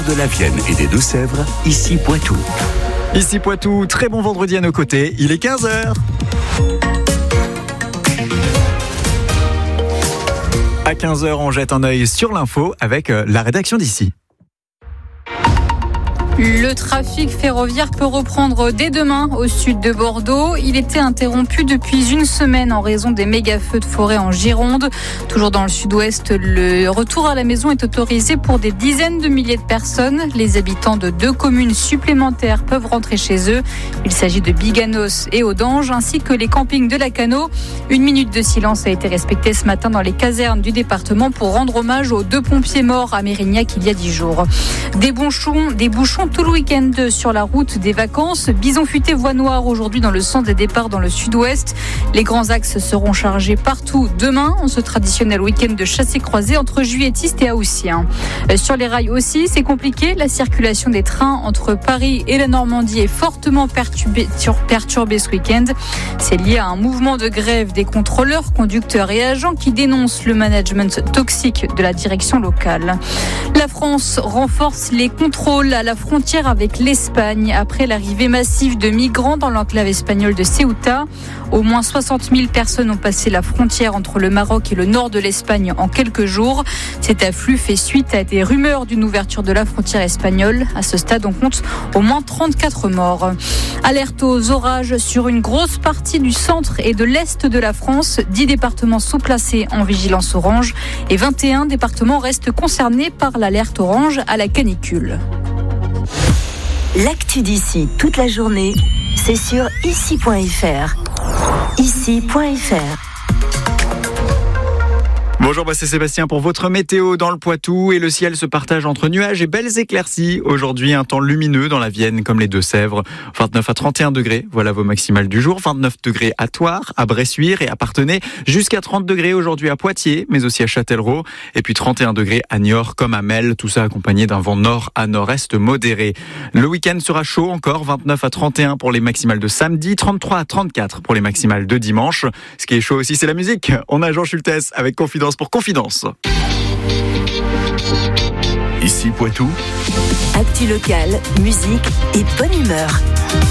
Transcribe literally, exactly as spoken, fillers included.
De la Vienne et des Deux-Sèvres, ici Poitou. Ici Poitou, très bon vendredi à nos côtés, il est quinze heures. À quinze heures, on jette un œil sur l'info avec la rédaction d'ici. Le trafic ferroviaire peut reprendre dès demain au sud de Bordeaux. Il était interrompu depuis une semaine en raison des méga-feux de forêt en Gironde. Toujours dans le sud-ouest, le retour à la maison est autorisé pour des dizaines de milliers de personnes. Les habitants de deux communes supplémentaires peuvent rentrer chez eux. Il s'agit de Biganos et Audange, ainsi que les campings de Lacanau. Une minute de silence a été respectée ce matin dans les casernes du département pour rendre hommage aux deux pompiers morts à Mérignac il y a dix jours. Des bouchons, des bouchons tout le week-end sur la route des vacances. Bison futé voie noire aujourd'hui dans le sens des départs dans le sud-ouest. Les grands axes seront chargés partout demain en ce traditionnel week-end de chassé-croisé entre Juilletistes et Haussien. Sur les rails aussi, c'est compliqué. La circulation des trains entre Paris et la Normandie est fortement perturbée, perturbée ce week-end. C'est lié à un mouvement de grève des contrôleurs, conducteurs et agents qui dénoncent le management toxique de la direction locale. La France renforce les contrôles à la frontière avec l'Espagne après l'arrivée massive de migrants dans l'enclave espagnole de Ceuta. Au moins soixante mille personnes ont passé la frontière entre le Maroc et le nord de l'Espagne en quelques jours. Cet afflux fait suite à des rumeurs d'une ouverture de la frontière espagnole. À ce stade, on compte au moins trente-quatre morts. Alerte aux orages sur une grosse partie du centre et de l'est de la France. dix départements sont placés en vigilance orange et vingt et un départements restent concernés par l'alerte orange à la canicule. L'actu d'ici toute la journée, c'est sur ici point f r. ici point f r. Bonjour, bah c'est Sébastien pour votre météo dans le Poitou et le ciel se partage entre nuages et belles éclaircies. Aujourd'hui, un temps lumineux dans la Vienne comme les Deux-Sèvres. vingt-neuf à trente et un degrés, voilà vos maximales du jour. vingt-neuf degrés à Thouars, à Bressuire et à Parthenay. Jusqu'à trente degrés aujourd'hui à Poitiers, mais aussi à Châtellerault. Et puis trente et un degrés à Niort comme à Mel. Tout ça accompagné d'un vent nord à nord-est modéré. Le week-end sera chaud encore, vingt-neuf à trente et un pour les maximales de samedi, trente-trois à trente-quatre pour les maximales de dimanche. Ce qui est chaud aussi, c'est la musique. On a Jean Schultes avec Confidence pour Confidence. Ici Poitou. Actu locale, musique et bonne humeur.